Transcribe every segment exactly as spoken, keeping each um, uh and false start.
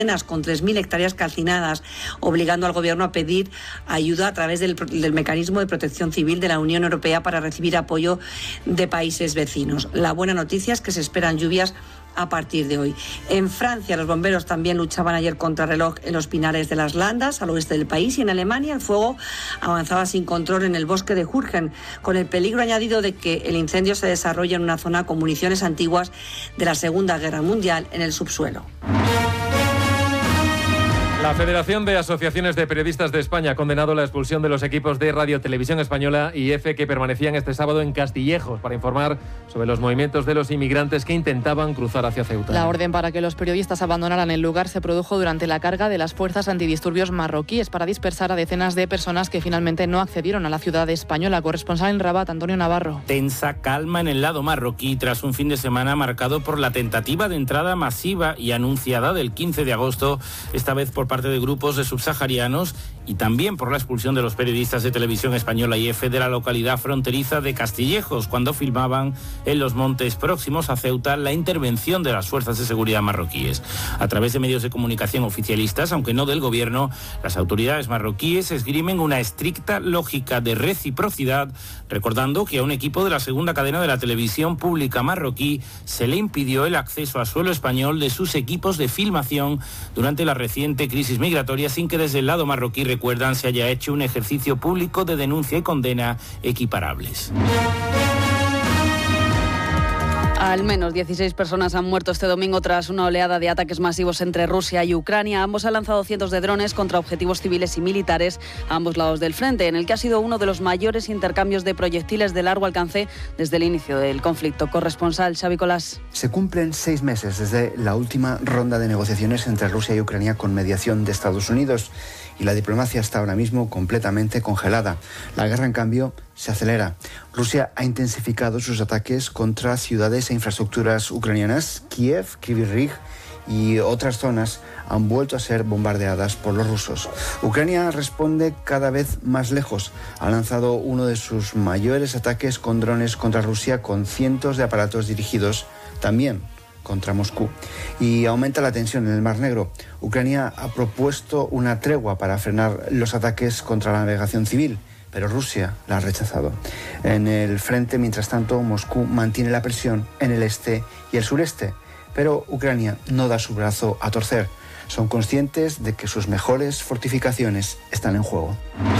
con tres mil hectáreas calcinadas, obligando al gobierno a pedir ayuda a través del, del mecanismo de protección civil de la Unión Europea para recibir apoyo de países vecinos. La buena noticia es que se esperan lluvias a partir de hoy. En Francia, los bomberos también luchaban ayer contra reloj en los pinares de las Landas, al oeste del país, y en Alemania el fuego avanzaba sin control en el bosque de Jürgen, con el peligro añadido de que el incendio se desarrolle en una zona con municiones antiguas de la Segunda Guerra Mundial en el subsuelo. La Federación de Asociaciones de Periodistas de España ha condenado la expulsión de los equipos de Radio Televisión Española y EFE que permanecían este sábado en Castillejos para informar sobre los movimientos de los inmigrantes que intentaban cruzar hacia Ceuta. La orden para que los periodistas abandonaran el lugar se produjo durante la carga de las fuerzas antidisturbios marroquíes para dispersar a decenas de personas que finalmente no accedieron a la ciudad española. Corresponsal en Rabat, Antonio Navarro. Tensa calma en el lado marroquí tras un fin de semana marcado por la tentativa de entrada masiva y anunciada del quince de agosto, esta vez por parte de grupos de subsaharianos, y también por la expulsión de los periodistas de Televisión Española y EFE de la localidad fronteriza de Castillejos, cuando filmaban en los montes próximos a Ceuta la intervención de las fuerzas de seguridad marroquíes. A través de medios de comunicación oficialistas, aunque no del gobierno, las autoridades marroquíes esgrimen una estricta lógica de reciprocidad, recordando que a un equipo de la segunda cadena de la televisión pública marroquí se le impidió el acceso a suelo español de sus equipos de filmación durante la reciente crisis migratoria, sin que desde el lado marroquí, recuerdan, se haya hecho un ejercicio público de denuncia y condena equiparables. Al menos dieciséis personas han muerto este domingo tras una oleada de ataques masivos entre Rusia y Ucrania. Ambos han lanzado cientos de drones contra objetivos civiles y militares a ambos lados del frente, en el que ha sido uno de los mayores intercambios de proyectiles de largo alcance desde el inicio del conflicto. Corresponsal Xavi Colás. Se cumplen seis meses desde la última ronda de negociaciones entre Rusia y Ucrania con mediación de Estados Unidos, y la diplomacia está ahora mismo completamente congelada. La guerra, en cambio, se acelera. Rusia ha intensificado sus ataques contra ciudades e infraestructuras ucranianas. Kiev, Kryvyi Rih y otras zonas han vuelto a ser bombardeadas por los rusos. Ucrania responde cada vez más lejos. Ha lanzado uno de sus mayores ataques con drones contra Rusia, con cientos de aparatos dirigidos también contra Moscú. Y aumenta la tensión en el Mar Negro. Ucrania ha propuesto una tregua para frenar los ataques contra la navegación civil, pero Rusia la ha rechazado. En el frente, mientras tanto, Moscú mantiene la presión en el este y el sureste, pero Ucrania no da su brazo a torcer. Son conscientes de que sus mejores fortificaciones están en juego.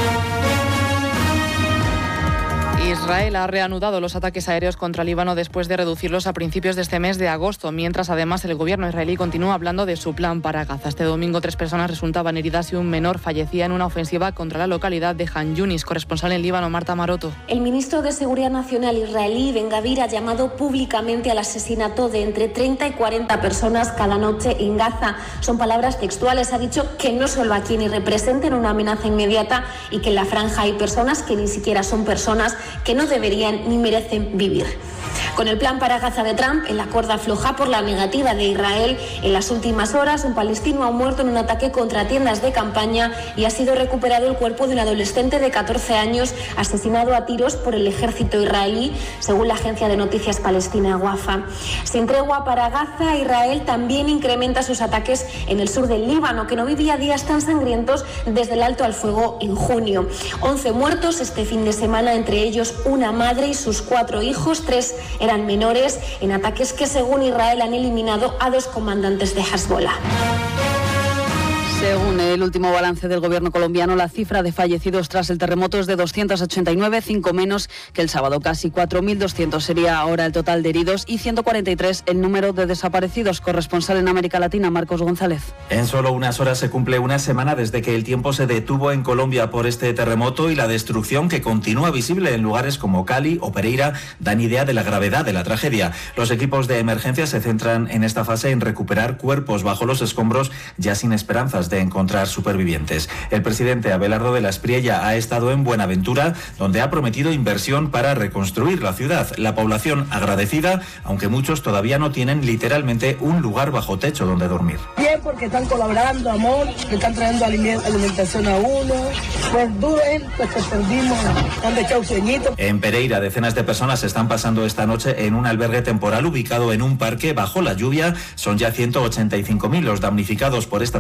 Israel ha reanudado los ataques aéreos contra Líbano después de reducirlos a principios de este mes de agosto, mientras además el gobierno israelí continúa hablando de su plan para Gaza. Este domingo tres personas resultaban heridas y un menor fallecía en una ofensiva contra la localidad de Han Yunis. Corresponsal en Líbano, Marta Maroto. El ministro de Seguridad Nacional israelí, Ben Gvir, ha llamado públicamente al asesinato de entre treinta y cuarenta personas cada noche en Gaza. Son palabras textuales. Ha dicho que no solo aquí ni representan una amenaza inmediata y que en la franja hay personas que ni siquiera son personas, que no deberían ni merecen vivir. Con el plan para Gaza de Trump, en la cuerda floja por la negativa de Israel, en las últimas horas un palestino ha muerto en un ataque contra tiendas de campaña y ha sido recuperado el cuerpo de un adolescente de catorce años asesinado a tiros por el ejército israelí, según la agencia de noticias palestina Wafa. Sin tregua para Gaza, Israel también incrementa sus ataques en el sur del Líbano, que no vivía días tan sangrientos desde el alto al fuego en junio. once muertos este fin de semana, entre ellos una madre y sus cuatro hijos, tres eran menores, en ataques que según Israel han eliminado a dos comandantes de Hezbollah. Según el último balance del gobierno colombiano, la cifra de fallecidos tras el terremoto es de doscientos ochenta y nueve, cinco menos que el sábado. Casi cuatro mil doscientos sería ahora el total de heridos y ciento cuarenta y tres el número de desaparecidos. Corresponsal en América Latina, Marcos González. En solo unas horas se cumple una semana desde que el tiempo se detuvo en Colombia por este terremoto, y la destrucción que continúa visible en lugares como Cali o Pereira dan idea de la gravedad de la tragedia. Los equipos de emergencia se centran en esta fase en recuperar cuerpos bajo los escombros, ya sin esperanzas de encontrar supervivientes. El presidente Abelardo de la Espriella ha estado en Buenaventura, donde ha prometido inversión para reconstruir la ciudad. La población agradecida, aunque muchos todavía no tienen literalmente un lugar bajo techo donde dormir. Bien, porque están colaborando, amor, le están trayendo alimentación a uno. Pues duro es, pues que perdimos, han echado sueñitos. En Pereira, decenas de personas están pasando esta noche en un albergue temporal ubicado en un parque bajo la lluvia. Son ya ciento ochenta y cinco mil los damnificados por esta